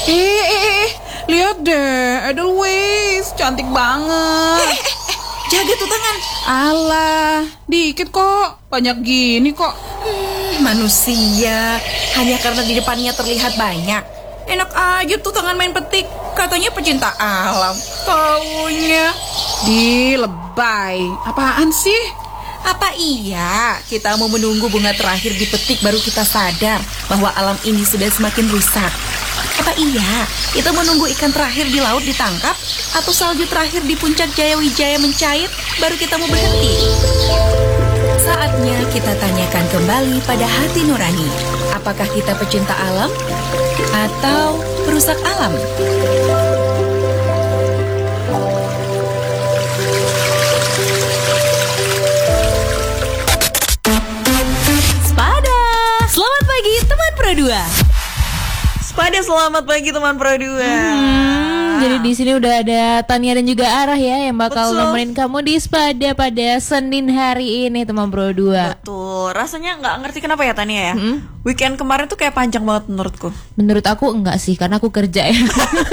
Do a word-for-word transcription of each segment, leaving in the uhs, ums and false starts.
Eh, eh, eh, lihat deh, Edelweiss, cantik banget. Eh, eh, eh, jaga tuh tangan. Alah, dikit kok, banyak gini kok. Hmm, manusia, hanya karena di depannya terlihat banyak. Enak aja tuh tangan main petik. Katanya pecinta alam. Taunya Di lebay, apaan sih? apa iya kita mau menunggu bunga terakhir dipetik baru kita sadar bahwa alam ini sudah semakin rusak? Apa iya kita menunggu ikan terakhir di laut ditangkap atau salju terakhir di puncak Jaya Wijaya mencair baru kita mau berhenti? Saatnya kita tanyakan kembali pada hati nurani. Apakah kita pecinta alam atau perusak alam? Selamat pagi teman Pro dua. Spada selamat pagi teman Pro dua. Hmm, jadi di sini udah ada Tania dan juga Arah ya yang bakal Betul. nemenin kamu di Spada pada Senin hari ini teman Pro dua. Betul. Rasanya nggak ngerti kenapa ya Tania ya. Hmm? Weekend kemarin tuh kayak panjang banget menurutku. Menurut aku enggak sih karena aku kerja ya.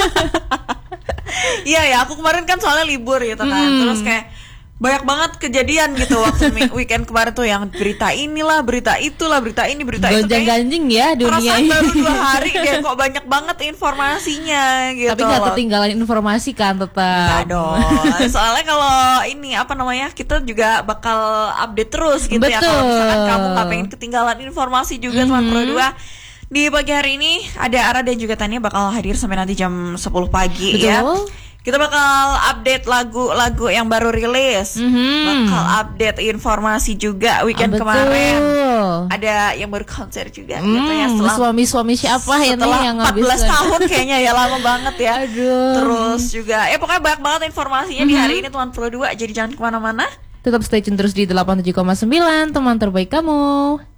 Iya ya, aku kemarin kan soalnya libur gitu kan. Hmm. Terus kayak banyak banget kejadian gitu waktu weekend kemarin tuh yang berita inilah, berita itulah, berita ini, berita itu. Gonjang-ganjing ya dunia perasaan ini. baru dua hari deh kok banyak banget informasinya gitu. Tapi nggak loh. ketinggalan informasi kan Nggak tetap. dong. Soalnya kalau ini apa namanya, kita juga bakal update terus gitu ya. Betul. Kalau misalkan kamu nggak pengen ketinggalan informasi juga teman Pro dua. Di pagi hari ini ada Ara dan juga Tania bakal hadir sampai nanti jam sepuluh pagi. Betul. Ya. Kita bakal update lagu-lagu yang baru rilis. Mhm. Bakal update informasi juga weekend Ah, betul. kemarin. Ada yang baru konser juga gitu ya, Hmm, setelah suami-suami siapa ya nih setelah yang empat belas ngabis- tahun kayaknya ya, lama banget ya. Aduh. Terus juga ya pokoknya banyak banget informasinya di hari ini teman Pro dua. Jadi jangan kemana-mana. Tetap stay tune terus di delapan puluh tujuh koma sembilan teman terbaik kamu.